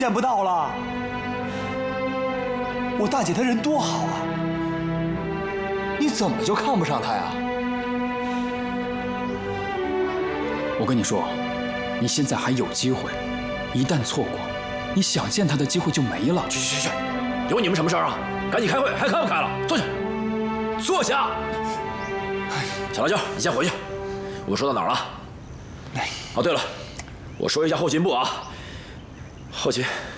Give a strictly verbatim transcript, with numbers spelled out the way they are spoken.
见不到了。我大姐她人多好啊，你怎么就看不上她呀？ 我跟你说，你现在还有机会，一旦错过，你想见她的机会就没了。 去去去，有你们什么事儿啊？赶紧开会，还开不开了？坐下，坐下。小辣椒，你先回去。我说到哪儿了？哦，对了，我说一下后勤部啊，后勤。